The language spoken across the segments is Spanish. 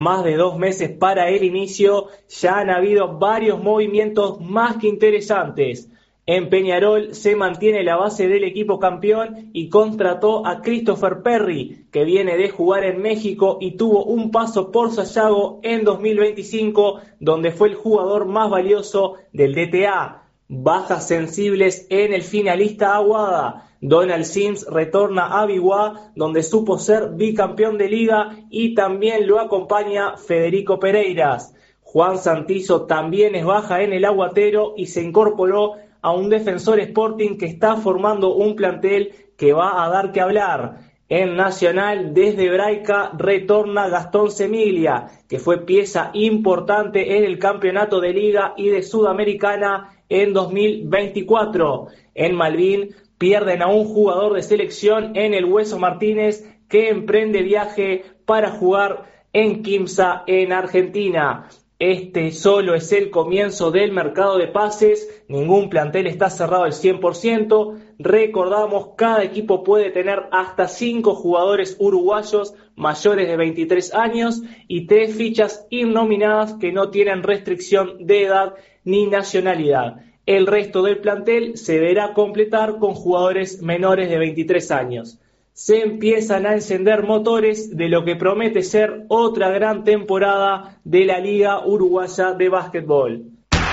Más de 2 meses para el inicio, ya han habido varios movimientos más que interesantes. En Peñarol se mantiene la base del equipo campeón y contrató a Christopher Perry, que viene de jugar en México y tuvo un paso por Sayago en 2025, donde fue el jugador más valioso del DTA. Bajas sensibles en el finalista Aguada. Donald Sims retorna a Biguá, donde supo ser bicampeón de liga, y también lo acompaña Federico Pereiras. Juan Santizo también es baja en el Aguatero y se incorporó a un Defensor Sporting que está formando un plantel que va a dar que hablar. En Nacional, desde Braica, retorna Gastón Semiglia, que fue pieza importante en el campeonato de liga y de Sudamericana en 2024. En Malvin, pierden a un jugador de selección en el Hueso Martínez, que emprende viaje para jugar en Quimsa, en Argentina. Este solo es el comienzo del mercado de pases, ningún plantel está cerrado al 100%. Recordamos, cada equipo puede tener hasta 5 jugadores uruguayos mayores de 23 años y 3 fichas innominadas que no tienen restricción de edad ni nacionalidad. El resto del plantel se verá completar con jugadores menores de 23 años. Se empiezan a encender motores de lo que promete ser otra gran temporada de la Liga Uruguaya de Básquetbol.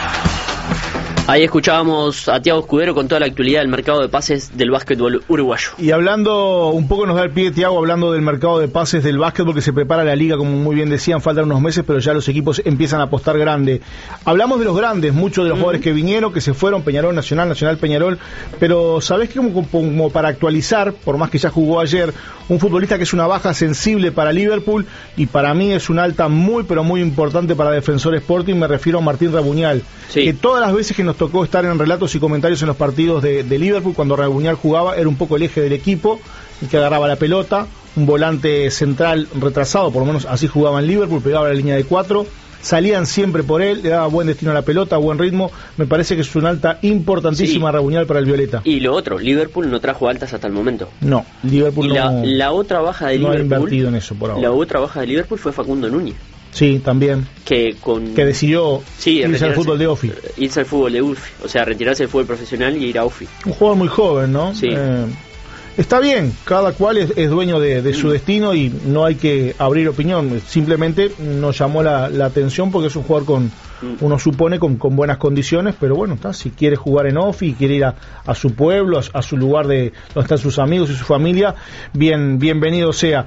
Ahí escuchábamos a Tiago Escudero con toda la actualidad del mercado de pases del básquetbol uruguayo. Y hablando, un poco nos da el pie Tiago, hablando del mercado de pases del básquetbol, que se prepara la liga, como muy bien decían, faltan unos meses, pero ya los equipos empiezan a apostar grande. Hablamos de los grandes, muchos de los jugadores que vinieron, que se fueron, Peñarol, Nacional, Peñarol, pero ¿sabés qué? Como para actualizar, por más que ya jugó ayer, un futbolista que es una baja sensible para Liverpool, y para mí es una alta muy, pero muy importante para Defensor Sporting, me refiero a Martín Rabuñal, sí, que todas las veces que nos tocó estar en relatos y comentarios en los partidos de Liverpool, cuando Rabuñal jugaba, era un poco el eje del equipo, el que agarraba la pelota, un volante central retrasado, por lo menos así jugaba en Liverpool, pegaba la línea de 4, salían siempre por él, le daba buen destino a la pelota, buen ritmo. Me parece que es una alta importantísima, sí, Rabuñal para el Violeta. Y lo otro, Liverpool no trajo altas hasta el momento. No, Liverpool la otra baja de no Liverpool, ha invertido en eso por ahora. La otra baja de Liverpool fue Facundo Núñez. Sí, también. Que decidió irse al fútbol de Ofi. Irse al fútbol de Ufi, o sea, retirarse del fútbol profesional y ir a Ofi. Un jugador muy joven, ¿no? Sí. Está bien, cada cual es dueño de su destino y no hay que abrir opinión. Simplemente nos llamó la atención porque es un jugador uno supone con buenas condiciones, pero bueno, si quiere jugar en Ofi y quiere ir a su pueblo, a su lugar donde están sus amigos y su familia, bienvenido sea.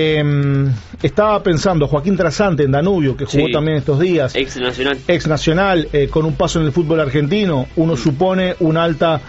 Estaba pensando, Joaquín Trasante en Danubio, que jugó también estos días, ex nacional, con un paso en el fútbol argentino, uno supone una alta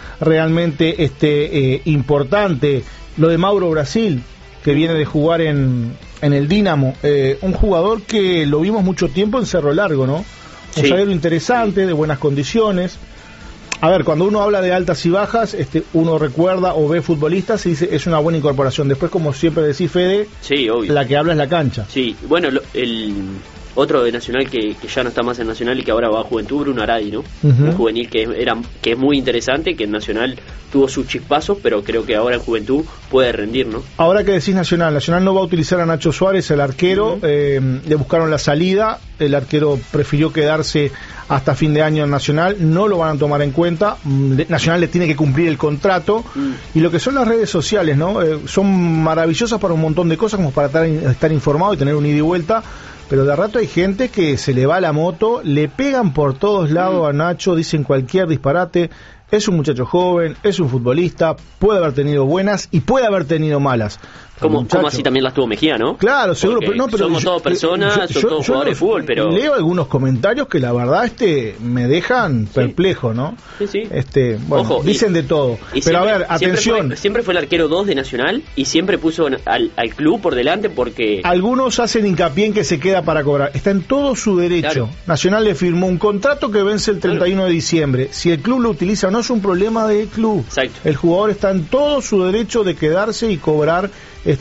realmente importante. Lo de Mauro Brasil, que viene de jugar en el Dínamo, un jugador que lo vimos mucho tiempo en Cerro Largo, ¿no? Un zaguero interesante, de buenas condiciones. A ver, cuando uno habla de altas y bajas, uno recuerda o ve futbolistas y dice, es una buena incorporación. Después, como siempre decís, Fede, obvio, la que habla es la cancha. Sí, bueno, el otro de Nacional que ya no está más en Nacional y que ahora va a Juventud, Bruno Aradi, ¿no? Un juvenil que es muy interesante, que en Nacional tuvo sus chispazos, pero creo que ahora en Juventud puede rendir, ¿no? Ahora que decís Nacional no va a utilizar a Nacho Suárez, el arquero, le buscaron la salida, el arquero prefirió quedarse hasta fin de año en Nacional, no lo van a tomar en cuenta, Nacional le tiene que cumplir el contrato, y lo que son las redes sociales, ¿no? Son maravillosas para un montón de cosas, como para estar informado y tener un ida y vuelta, pero de rato hay gente que se le va la moto, le pegan por todos lados a Nacho, dicen cualquier disparate. Es un muchacho joven, es un futbolista, puede haber tenido buenas y puede haber tenido malas. Como así también las tuvo Mejía, ¿no? Claro, seguro, pero somos todos personas, somos todos jugadores de fútbol, pero leo algunos comentarios que la verdad me dejan perplejo, ¿no? Sí. Bueno, ojo, dicen de todo. Pero siempre, a ver, atención. Siempre fue el arquero 2 de Nacional y siempre puso al club por delante porque algunos hacen hincapié en que se queda para cobrar. Está en todo su derecho. Claro. Nacional le firmó un contrato que vence el 31 de diciembre. Si el club lo utiliza o no es un problema del club. Exacto. El jugador está en todo su derecho de quedarse y cobrar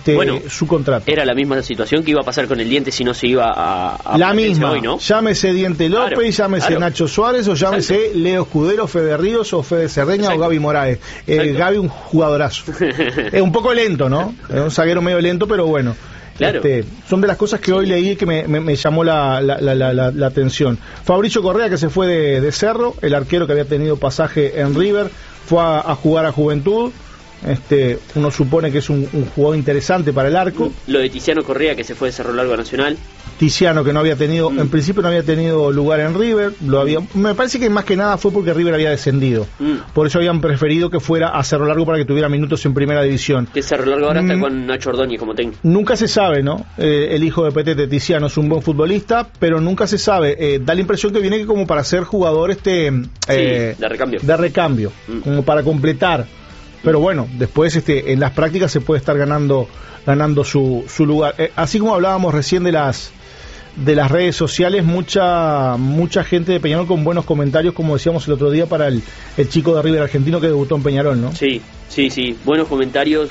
su contrato. Era la misma situación que iba a pasar con el Diente si no se iba a la misma hoy, ¿no? Llámese Diente López, llámese Nacho Suárez, o llámese Leo Escudero, Fede Ríos o Fede Cerdeña o Gaby Moraes. Gaby un jugadorazo. Es un poco lento, ¿no? Es un zaguero medio lento, pero bueno. Claro. Son de las cosas que hoy leí que me llamó la atención. Fabricio Correa, que se fue de Cerro, el arquero que había tenido pasaje en River, fue a jugar a Juventud. Uno supone que es un jugador interesante para el arco. Lo de Tiziano Correa, que se fue de Cerro Largo a Nacional. Tiziano, que no había tenido, en principio no había tenido lugar en River, me parece que más que nada fue porque River había descendido, por eso habían preferido que fuera a Cerro Largo para que tuviera minutos en primera división. Que Cerro Largo ahora está con Nacho Ordóñez como técnico. Nunca se sabe, ¿no? El hijo de Petete, Tiziano, es un buen futbolista, pero nunca se sabe. Da la impresión que viene como para ser jugador de recambio, como para completar. Pero bueno, después en las prácticas se puede estar ganando su lugar. Así como hablábamos recién de las redes sociales, mucha gente de Peñarol con buenos comentarios, como decíamos el otro día, para el chico de River argentino que debutó en Peñarol, ¿no? Sí, buenos comentarios,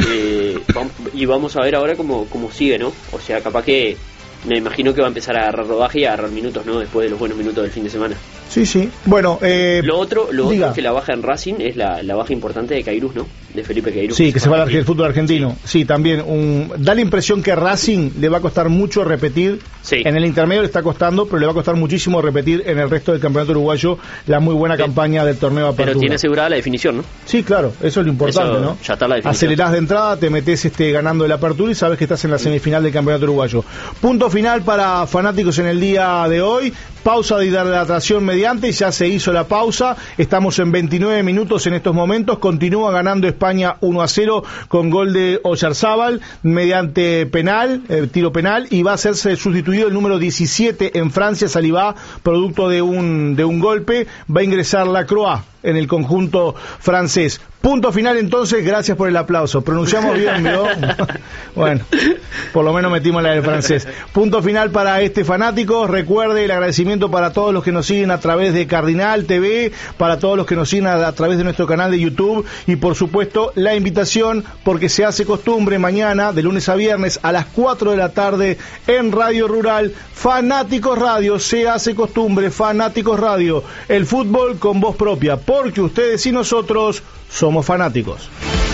y vamos a ver ahora cómo sigue, ¿no? O sea, capaz que me imagino que va a empezar a agarrar rodaje y a agarrar minutos, ¿no? Después de los buenos minutos del fin de semana. Sí. Bueno, lo otro es que la baja en Racing es la baja importante de Cairuz, ¿no? De Felipe Cairuz. Sí, que se va al fútbol argentino. Sí, también da la impresión que Racing le va a costar mucho repetir. Sí. En el intermedio le está costando, pero le va a costar muchísimo repetir en el resto del campeonato uruguayo la muy buena campaña del torneo Apertura. Pero tiene asegurada la definición, ¿no? Sí, claro, eso es lo importante, ¿no? Ya está la definición. Acelerás de entrada, te metés ganando el Apertura y sabes que estás en la semifinal del campeonato uruguayo. Punto final para Fanáticos en el día de hoy. Pausa de hidratación mediante, ya se hizo la pausa, estamos en 29 minutos en estos momentos, continúa ganando España 1-0 con gol de Oyarzábal mediante penal, tiro penal, y va a serse sustituido el número 17 en Francia, Salivá, producto de un golpe, va a ingresar Lacroix en el conjunto francés. Punto final entonces, gracias por el aplauso. Pronunciamos bien, ¿no? Bueno, por lo menos metimos la del francés. Punto final para Fanáticos. Recuerde el agradecimiento para todos los que nos siguen a través de Cardinal TV, para todos los que nos siguen a través de nuestro canal de YouTube, y por supuesto la invitación, porque se hace costumbre mañana, de lunes a viernes, a las 4 de la tarde, en Radio Rural, Fanáticos Radio. Se hace costumbre, Fanáticos Radio. El fútbol con voz propia, porque ustedes y nosotros somos fanáticos.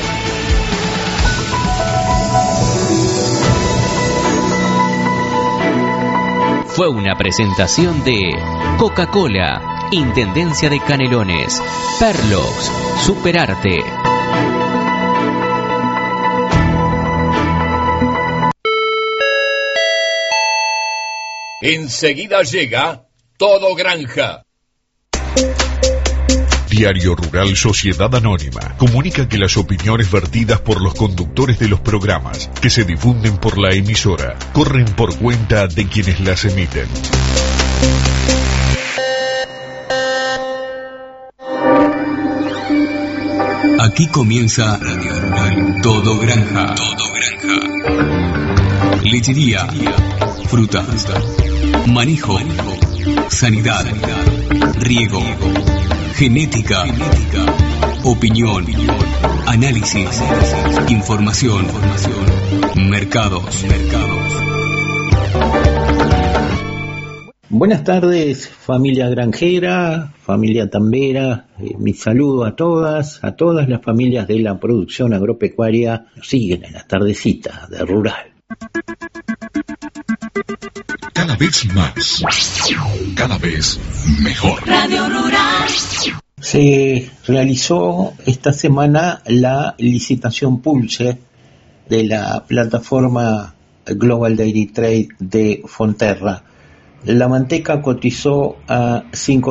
Fue una presentación de Coca-Cola, Intendencia de Canelones, Perlox, Superarte. Enseguida llega Todo Granja. Diario Rural Sociedad Anónima comunica que las opiniones vertidas por los conductores de los programas que se difunden por la emisora corren por cuenta de quienes las emiten. Aquí comienza Radio Rural Todo Granja. Todo Granja. Lechería, frutas, manejo, sanidad, riego, genética, opinión, análisis, información, mercados. Buenas tardes, familia granjera, familia tambera, mi saludo a todas las familias de la producción agropecuaria. Nos siguen en la tardecita de Rural. Cada vez más, cada vez mejor. Radio Rural. Se realizó esta semana la licitación Pulse de la plataforma Global Dairy Trade de Fonterra. La manteca cotizó a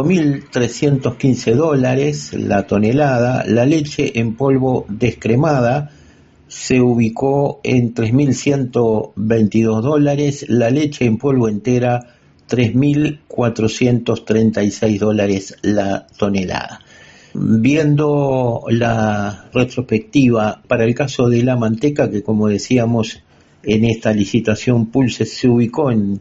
$5.315 la tonelada, la leche en polvo descremada se ubicó en $3.122, la leche en polvo entera $3.436 la tonelada. Viendo la retrospectiva para el caso de la manteca, que como decíamos en esta licitación Pulse se ubicó en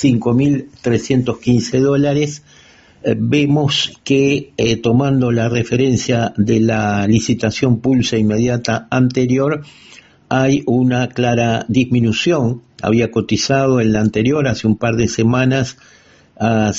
$5.315, vemos que tomando la referencia de la licitación Pulse inmediata anterior, hay una clara disminución. Había cotizado en la anterior, hace un par de semanas, a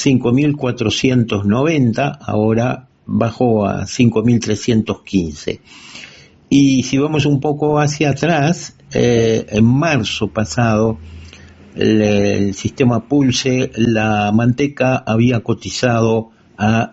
5.490, ahora bajó a 5.315. Y si vamos un poco hacia atrás, en marzo pasado el sistema Pulse, la manteca había cotizado a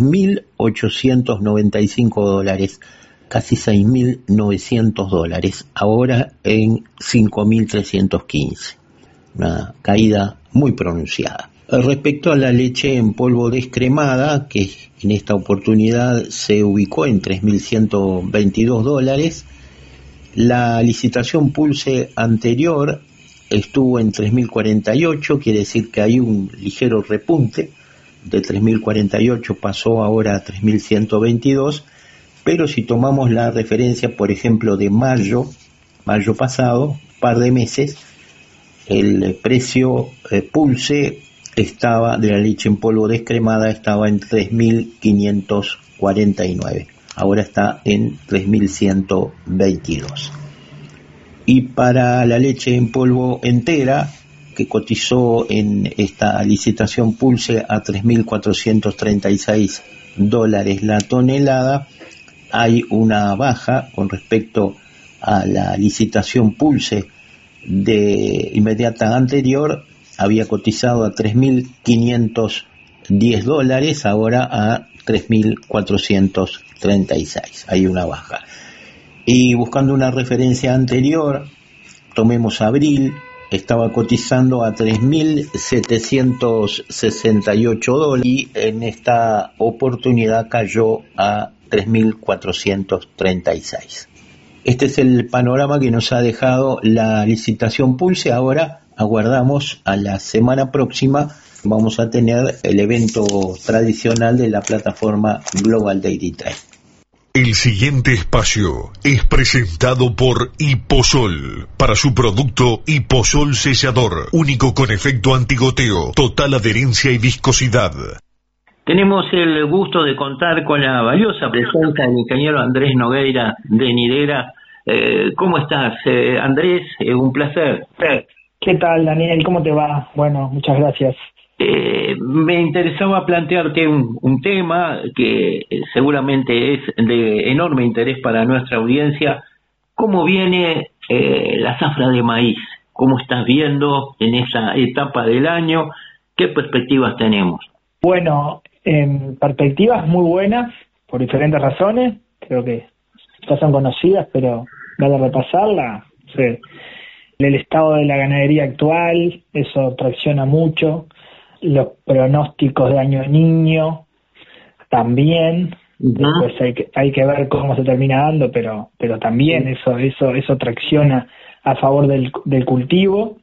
$6.895, casi $6.900, ahora en 5.315, una caída muy pronunciada. Respecto a la leche en polvo descremada, que en esta oportunidad se ubicó en $3.122, la licitación Pulse anterior estuvo en 3.048, quiere decir que hay un ligero repunte, de 3.048 pasó ahora a 3.122, pero si tomamos la referencia, por ejemplo, de mayo pasado, par de meses, el precio Pulse estaba de la leche en polvo descremada estaba en 3.549, ahora está en 3.122. Y para la leche en polvo entera, que cotizó en esta licitación Pulse a $3.436 la tonelada, hay una baja con respecto a la licitación Pulse de inmediata anterior. Había cotizado a $3.510, ahora a $3.436. Hay una baja. Y buscando una referencia anterior, tomemos abril, estaba cotizando a $3.768 y en esta oportunidad cayó a $3.436. Este es el panorama que nos ha dejado la licitación Pulse. Ahora aguardamos a la semana próxima. Vamos a tener el evento tradicional de la plataforma Global Dairy Trade. El siguiente espacio es presentado por Hiposol, para su producto Hiposol Sellador, único con efecto antigoteo, total adherencia y viscosidad. Tenemos el gusto de contar con la valiosa presencia del ingeniero Andrés Nogueira de Nidera. ¿Cómo estás, Andrés? Un placer. ¿Qué tal, Daniel? ¿Cómo te va? Bueno, muchas gracias. Me interesaba plantearte un tema que seguramente es de enorme interés para nuestra audiencia. ¿Cómo viene la zafra de maíz? ¿Cómo estás viendo en esa etapa del año? ¿Qué perspectivas tenemos? Bueno, perspectivas muy buenas por diferentes razones. Creo que ya son conocidas, pero vale repasarla. Sí. El estado de la ganadería actual, eso tracciona mucho. Los pronósticos de año niño también. Después hay que ver cómo se termina dando, pero también eso tracciona a favor del cultivo.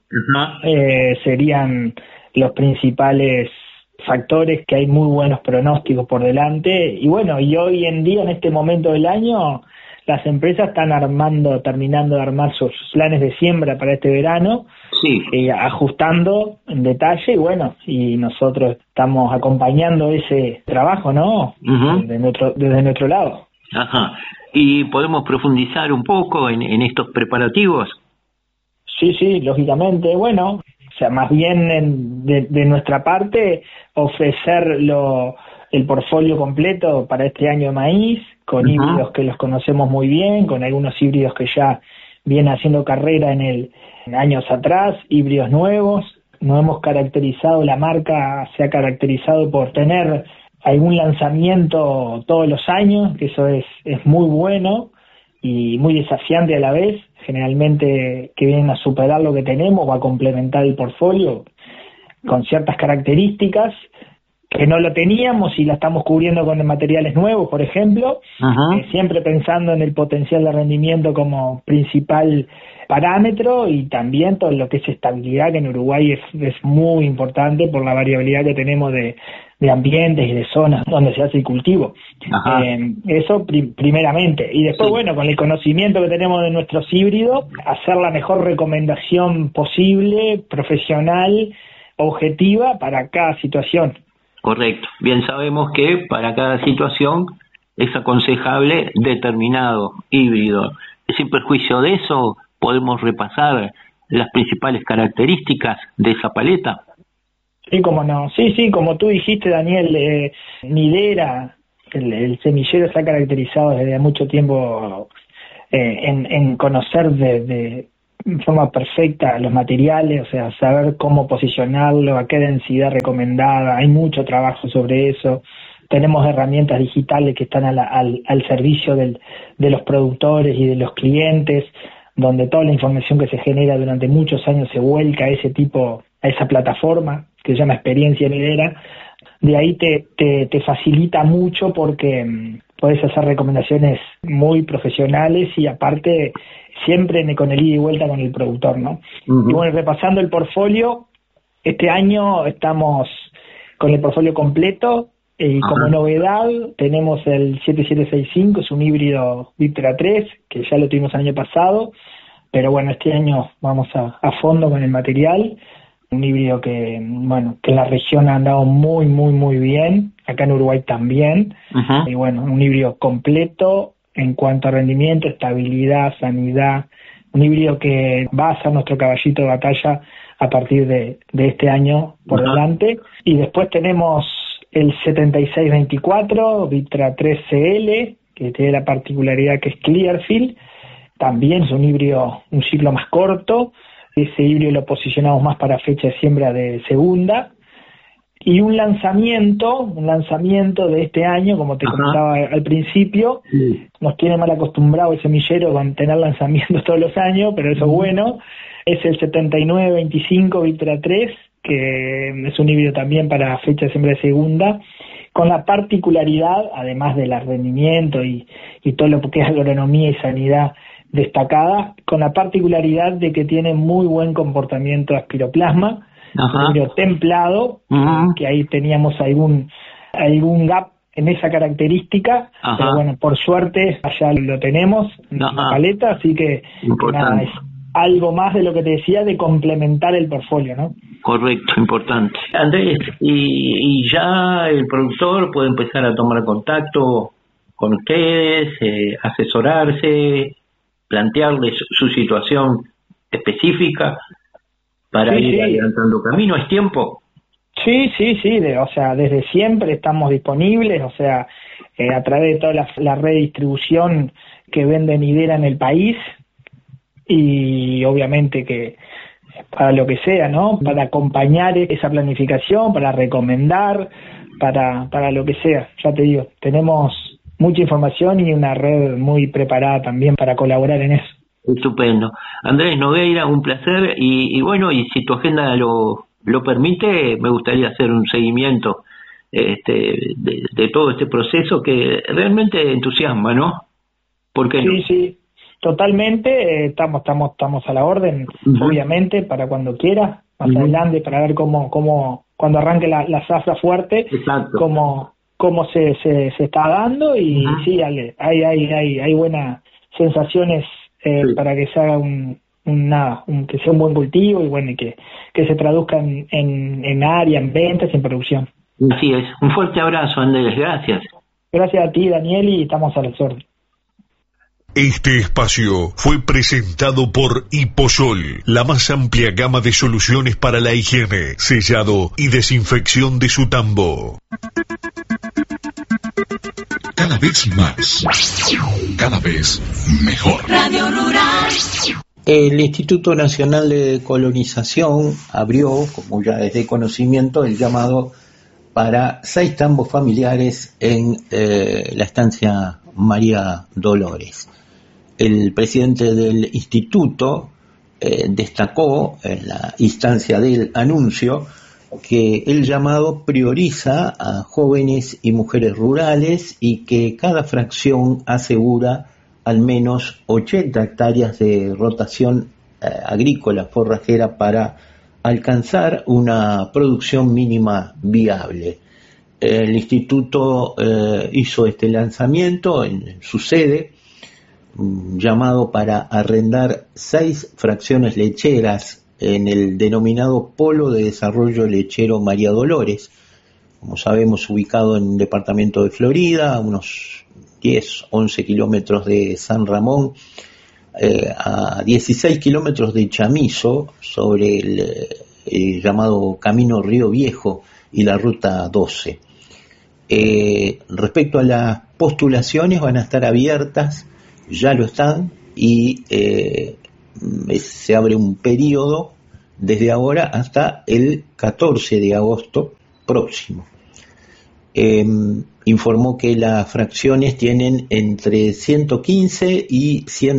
Serían los principales factores, que hay muy buenos pronósticos por delante. Y bueno, y hoy en día, en este momento del año, las empresas están terminando de armar sus planes de siembra para este verano, ajustando en detalle, y bueno, y nosotros estamos acompañando ese trabajo, ¿no? Desde nuestro lado. Ajá. ¿Y podemos profundizar un poco en estos preparativos? Sí, lógicamente. Bueno, o sea, más bien de nuestra parte, ofrecer el portfolio completo para este año de maíz, con híbridos que los conocemos muy bien, con algunos híbridos que ya vienen haciendo carrera en años atrás, híbridos nuevos. Nos hemos caracterizado, la marca se ha caracterizado por tener algún lanzamiento todos los años, que eso es muy bueno y muy desafiante a la vez, generalmente que vienen a superar lo que tenemos o a complementar el portfolio con ciertas características que no lo teníamos y la estamos cubriendo con materiales nuevos, por ejemplo, siempre pensando en el potencial de rendimiento como principal parámetro, y también todo lo que es estabilidad, que en Uruguay es muy importante por la variabilidad que tenemos de ambientes y de zonas donde se hace el cultivo. Eso primeramente. Y después, bueno, con el conocimiento que tenemos de nuestros híbridos, hacer la mejor recomendación posible, profesional, objetiva para cada situación. Correcto. Bien sabemos que para cada situación es aconsejable determinado híbrido. Sin perjuicio de eso, podemos repasar las principales características de esa paleta. Sí, cómo no. Sí, como tú dijiste, Daniel, Nidera, el semillero se ha caracterizado desde mucho tiempo en conocer de en forma perfecta los materiales, o sea, saber cómo posicionarlo, a qué densidad recomendada, hay mucho trabajo sobre eso. Tenemos herramientas digitales que están al servicio de los productores y de los clientes, donde toda la información que se genera durante muchos años se vuelca a esa plataforma que se llama Experiencia Nidera. De ahí te facilita mucho porque podés hacer recomendaciones muy profesionales y aparte siempre con el ida y vuelta con el productor, ¿no? Uh-huh. Y bueno, repasando el portfolio, este año estamos con el portfolio completo y como novedad tenemos el 7765, es un híbrido Victra 3, que ya lo tuvimos el año pasado, pero bueno, este año vamos a fondo con el material. Un híbrido que en la región ha andado muy, muy, muy bien, acá en Uruguay también. Uh-huh. Y bueno, un híbrido completo en cuanto a rendimiento, estabilidad, sanidad, un híbrido que va a ser nuestro caballito de batalla a partir de este año por delante. Y después tenemos el 7624, Victra 3CL, que tiene la particularidad que es Clearfield, también es un híbrido, un ciclo más corto. Ese híbrido lo posicionamos más para fecha de siembra de segunda. Y un lanzamiento de este año, como te comentaba al principio, nos tiene mal acostumbrado el semillero con tener lanzamientos todos los años, pero eso es bueno. Es el 7925 Victra 3, que es un híbrido también para fecha de siembra de segunda, con la particularidad, además del rendimiento y todo lo que es agronomía y sanidad destacada, con la particularidad de que tiene muy buen comportamiento de aspiroplasma, un híbrido templado, que ahí teníamos algún gap en esa característica, pero bueno, por suerte allá lo tenemos en la paleta, así que nada, es algo más de lo que te decía, de complementar el portfolio, ¿no? Correcto, importante. Andrés, y ya el productor puede empezar a tomar contacto con ustedes, asesorarse, plantearles su situación específica para ir adelantando camino. ¿Es tiempo? Sí, o sea, desde siempre estamos disponibles, o sea, a través de toda la red de distribución que vende Nidera en el país, y obviamente que para lo que sea, ¿no? Para acompañar esa planificación, para recomendar, para lo que sea. Ya te digo, tenemos mucha información y una red muy preparada también para colaborar en eso. Estupendo. Andrés Nogueira, un placer, y bueno, y si tu agenda lo permite, me gustaría hacer un seguimiento de todo este proceso que realmente entusiasma, ¿no? ¿Por qué no? Sí, totalmente, estamos a la orden, obviamente, para cuando quieras, más adelante, para ver cómo cuando arranque la zafra fuerte, cómo se está dando, y sí, hay buenas sensaciones para que se haga que sea un buen cultivo, y bueno, y que se traduzca en área, en ventas, en producción. Así es. Un fuerte abrazo, Andrés. Gracias. Gracias a ti, Daniel, y estamos a las órdenes. Este espacio fue presentado por Hiposol, la más amplia gama de soluciones para la higiene, sellado y desinfección de su tambo. Cada vez más, cada vez mejor. Radio Rural. El Instituto Nacional de Colonización abrió, como ya es de conocimiento, el llamado para 6 tambos familiares en la estancia María Dolores. El presidente del instituto destacó en la instancia del anuncio que el llamado prioriza a jóvenes y mujeres rurales y que cada fracción asegura al menos 80 hectáreas de rotación agrícola forrajera para alcanzar una producción mínima viable. El instituto hizo este lanzamiento en su sede, un llamado para arrendar 6 fracciones lecheras en el denominado Polo de Desarrollo Lechero María Dolores, como sabemos ubicado en el departamento de Florida, a unos 10-11 kilómetros de San Ramón, a 16 kilómetros de Chamizo, sobre el llamado Camino Río Viejo y la Ruta 12. Respecto a las postulaciones, van a estar abiertas, ya lo están, y se abre un periodo desde ahora hasta el 14 de agosto próximo. Informó que las fracciones tienen entre 115 y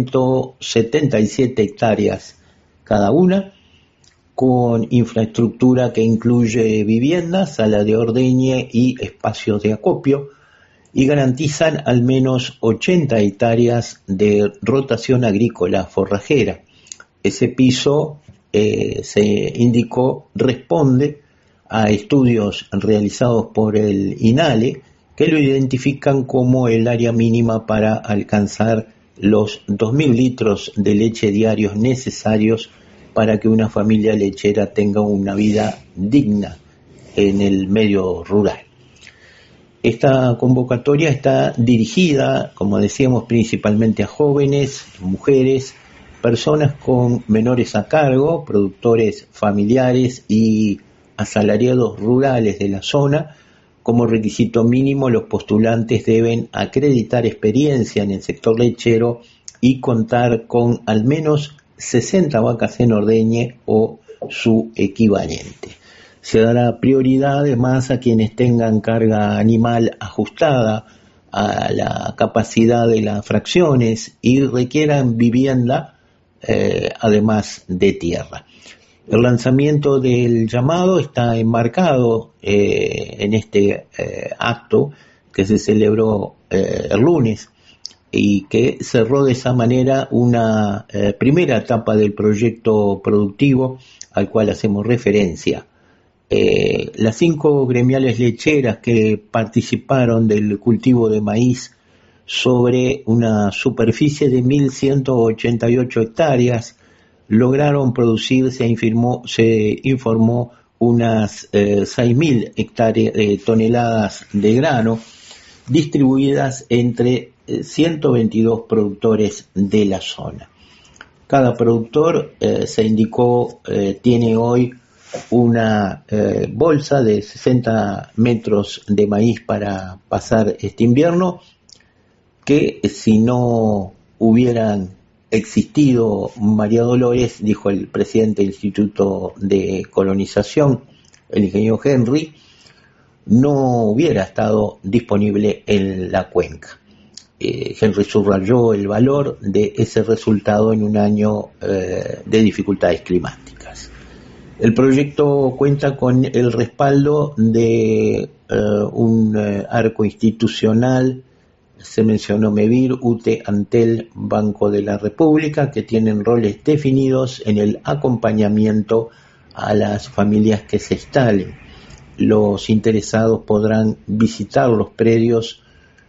177 hectáreas cada una, con infraestructura que incluye viviendas, sala de ordeñe y espacios de acopio, y garantizan al menos 80 hectáreas de rotación agrícola forrajera. Ese piso, se indicó, responde a estudios realizados por el INALE, que lo identifican como el área mínima para alcanzar los 2.000 litros de leche diarios necesarios para que una familia lechera tenga una vida digna en el medio rural. Esta convocatoria está dirigida, como decíamos, principalmente a jóvenes, mujeres, personas con menores a cargo, productores familiares y asalariados rurales de la zona. Como requisito mínimo, los postulantes deben acreditar experiencia en el sector lechero y contar con al menos 60 vacas en ordeñe o su equivalente. Se dará prioridad además a quienes tengan carga animal ajustada a la capacidad de las fracciones y requieran vivienda, además de tierra. El lanzamiento del llamado está enmarcado en este acto que se celebró el lunes y que cerró de esa manera una primera etapa del proyecto productivo al cual hacemos referencia. Las 5 gremiales lecheras que participaron del cultivo de maíz sobre una superficie de 1.188 hectáreas lograron producir, se informó unas 6.000 toneladas de grano distribuidas entre 122 productores de la zona. Cada productor, se indicó, tiene hoy una bolsa de 60 metros de maíz para pasar este invierno, que si no hubieran existido María Dolores, dijo el presidente del Instituto de Colonización, el ingeniero Henry, no hubiera estado disponible en la cuenca. Henry subrayó el valor de ese resultado en un año de dificultades climáticas. El proyecto cuenta con el respaldo de un arco institucional. Se mencionó MEVIR, UTE, Antel, Banco de la República, que tienen roles definidos en el acompañamiento a las familias que se instalen. Los interesados podrán visitar los predios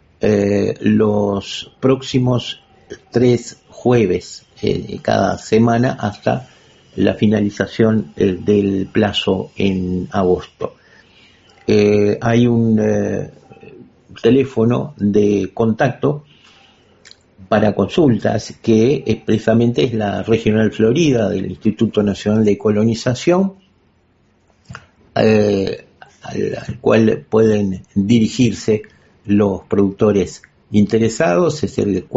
los próximos 3 jueves cada semana hasta la finalización del plazo en agosto. Hay un teléfono de contacto para consultas que expresamente es la Regional Florida del Instituto Nacional de Colonización, al cual pueden dirigirse los productores interesados. Es el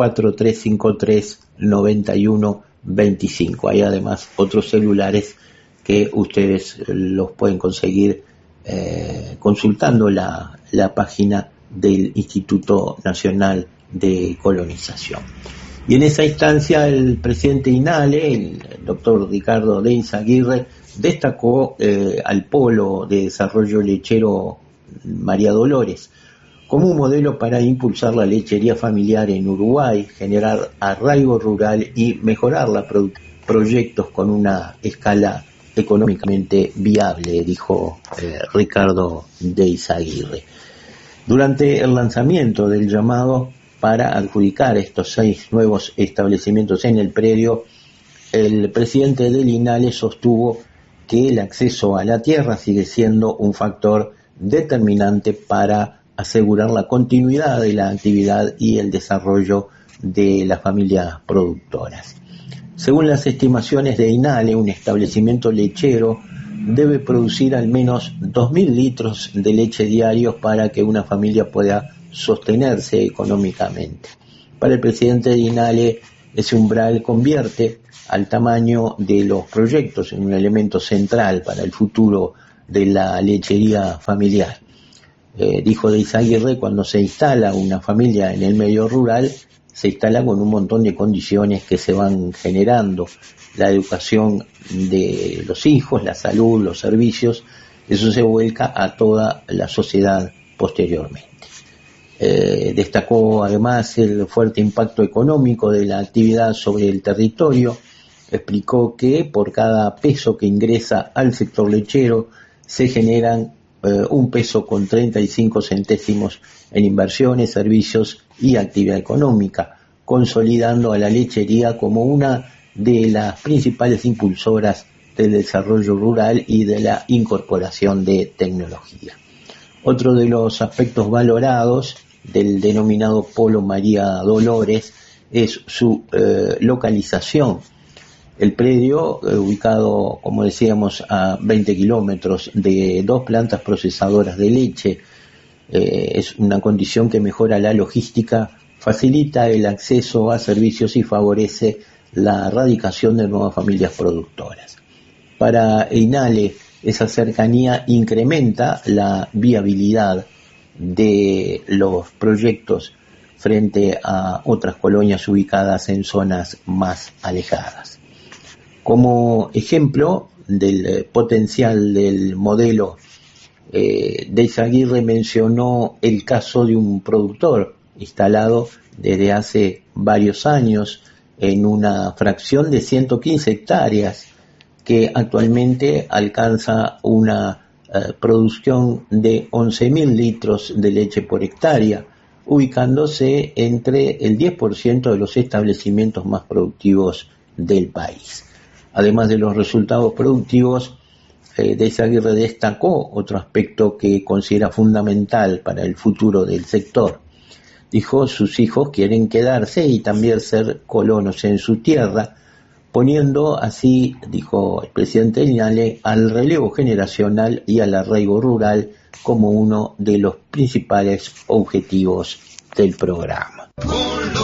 4353-9125. Hay además otros celulares que ustedes los pueden conseguir consultando la página del Instituto Nacional de Colonización. Y en esa instancia el presidente INALE, el doctor Ricardo de Izaguirre, destacó al Polo de Desarrollo Lechero María Dolores como un modelo para impulsar la lechería familiar en Uruguay, generar arraigo rural y mejorar los proyectos con una escala económicamente viable, dijo Ricardo de Izaguirre. Durante el lanzamiento del llamado para adjudicar estos 6 nuevos establecimientos en el predio, el presidente del INALE sostuvo que el acceso a la tierra sigue siendo un factor determinante para asegurar la continuidad de la actividad y el desarrollo de las familias productoras. Según las estimaciones de INALE, un establecimiento lechero debe producir al menos 2.000 litros de leche diarios para que una familia pueda sostenerse económicamente. Para el presidente de INALE, Ese umbral convierte al tamaño de los proyectos en un elemento central para el futuro de la lechería familiar. Dijo de Izaguirre, cuando se instala una familia en el medio rural, se instala con un montón de condiciones que se van generando, la educación de los hijos, la salud, los servicios, eso se vuelca a toda la sociedad posteriormente. Destacó además el fuerte impacto económico de la actividad sobre el territorio. Explicó que por cada peso que ingresa al sector lechero se generan 1 peso con 35 centésimos en inversiones, servicios y actividad económica, consolidando a la lechería como una de las principales impulsoras del desarrollo rural y de la incorporación de tecnología. Otro de los aspectos valorados del denominado Polo María Dolores es su localización. El predio, ubicado, como decíamos, a 20 kilómetros de 2 plantas procesadoras de leche, es una condición que mejora la logística, facilita el acceso a servicios y favorece la radicación de nuevas familias productoras. Para EINALE, esa cercanía incrementa la viabilidad de los proyectos frente a otras colonias ubicadas en zonas más alejadas. Como ejemplo del potencial del modelo, de Izaguirre mencionó el caso de un productor instalado desde hace varios años en una fracción de 115 hectáreas que actualmente alcanza una producción de 11.000 litros de leche por hectárea, ubicándose entre el 10% de los establecimientos más productivos del país. Además de los resultados productivos, de Izaguirre destacó otro aspecto que considera fundamental para el futuro del sector. Dijo, sus hijos quieren quedarse y también ser colonos en su tierra, poniendo así, dijo el presidente del INALE, al relevo generacional y al arraigo rural como uno de los principales objetivos del programa.